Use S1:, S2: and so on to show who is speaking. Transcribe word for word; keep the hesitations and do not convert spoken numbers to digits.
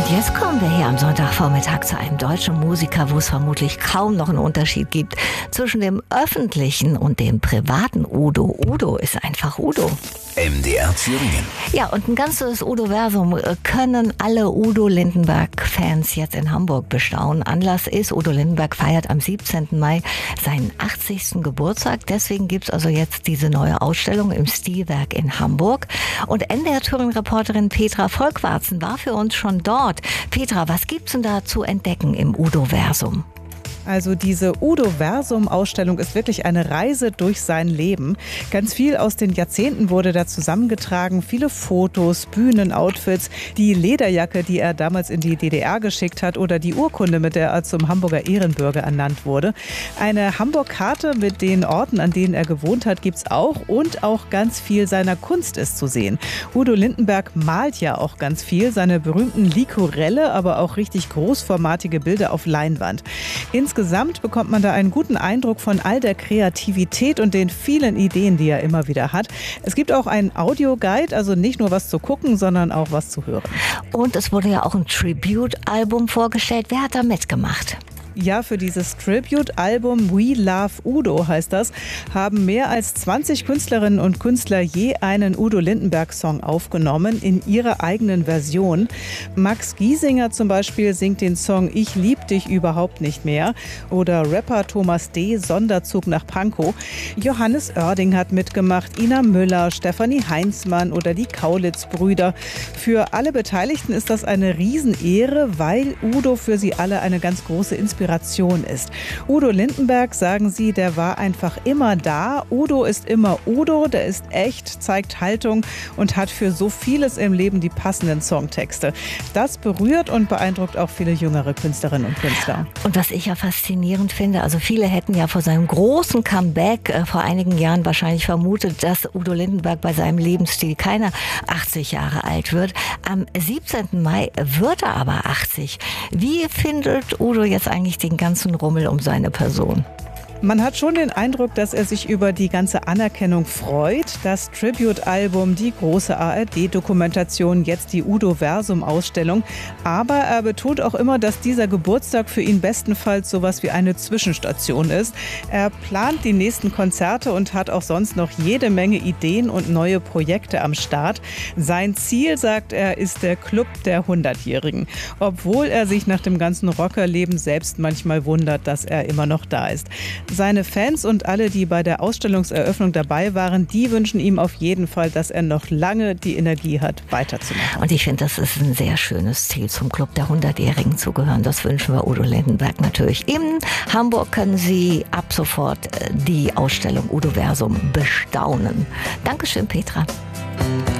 S1: Jetzt kommen wir hier am Sonntagvormittag zu einem deutschen Musiker, wo es vermutlich kaum noch einen Unterschied gibt zwischen dem öffentlichen und dem privaten Udo. Udo ist einfach Udo.
S2: M D R Thüringen.
S1: Ja, und ein ganzes Udo-Versum können alle Udo Lindenberg-Fans jetzt in Hamburg bestaunen. Anlass ist, Udo Lindenberg feiert am siebzehnten Mai seinen achtzigsten Geburtstag. Deswegen gibt's also jetzt diese neue Ausstellung im Stilwerk in Hamburg. Und M D R Thüringen-Reporterin Petra Volkwarzen war für uns schon dort. Petra, was gibt's denn da zu entdecken im Udo-Versum?
S3: Also diese Udo-Versum-Ausstellung ist wirklich eine Reise durch sein Leben. Ganz viel aus den Jahrzehnten wurde da zusammengetragen. Viele Fotos, Bühnenoutfits, die Lederjacke, die er damals in die D D R geschickt hat oder die Urkunde, mit der er zum Hamburger Ehrenbürger ernannt wurde. Eine Hamburg-Karte mit den Orten, an denen er gewohnt hat, gibt's auch. Und auch ganz viel seiner Kunst ist zu sehen. Udo Lindenberg malt ja auch ganz viel. Seine berühmten Likorelle, aber auch richtig großformatige Bilder auf Leinwand. Insgesamt Insgesamt bekommt man da einen guten Eindruck von all der Kreativität und den vielen Ideen, die er immer wieder hat. Es gibt auch einen Audioguide, also nicht nur was zu gucken, sondern auch was zu hören.
S1: Und es wurde ja auch ein Tribute-Album vorgestellt. Wer hat da mitgemacht?
S3: Ja, für dieses Tribute-Album We Love Udo heißt das, haben mehr als zwanzig Künstlerinnen und Künstler je einen Udo Lindenberg-Song aufgenommen in ihrer eigenen Version. Max Giesinger zum Beispiel singt den Song Ich lieb dich überhaupt nicht mehr oder Rapper Thomas D. Sonderzug nach Pankow. Johannes Oerding hat mitgemacht, Ina Müller, Stefanie Heinzmann oder die Kaulitz-Brüder. Für alle Beteiligten ist das eine Riesenehre, weil Udo für sie alle eine ganz große Inspiration ist. Udo Lindenberg, sagen sie, der war einfach immer da. Udo ist immer Udo, der ist echt, zeigt Haltung und hat für so vieles im Leben die passenden Songtexte. Das berührt und beeindruckt auch viele jüngere Künstlerinnen und Künstler.
S1: Und was ich ja faszinierend finde, also viele hätten ja vor seinem großen Comeback äh, vor einigen Jahren wahrscheinlich vermutet, dass Udo Lindenberg bei seinem Lebensstil keine achtzig Jahre alt wird. Am siebzehnten Mai wird er aber achtzig. Wie findet Udo jetzt eigentlich den ganzen Rummel um seine Person?
S3: Man hat schon den Eindruck, dass er sich über die ganze Anerkennung freut. Das Tribute-Album, die große A R D-Dokumentation, jetzt die Udo-Versum-Ausstellung. Aber er betont auch immer, dass dieser Geburtstag für ihn bestenfalls sowas wie eine Zwischenstation ist. Er plant die nächsten Konzerte und hat auch sonst noch jede Menge Ideen und neue Projekte am Start. Sein Ziel, sagt er, ist der Club der hundertjährigen. Obwohl er sich nach dem ganzen Rockerleben selbst manchmal wundert, dass er immer noch da ist. Seine Fans und alle, die bei der Ausstellungseröffnung dabei waren, die wünschen ihm auf jeden Fall, dass er noch lange die Energie hat, weiterzumachen.
S1: Und ich finde, das ist ein sehr schönes Ziel, zum Club der hundertjährigen zu gehören. Das wünschen wir Udo Lindenberg natürlich. In Hamburg können Sie ab sofort die Ausstellung Udo Versum bestaunen. Dankeschön, Petra.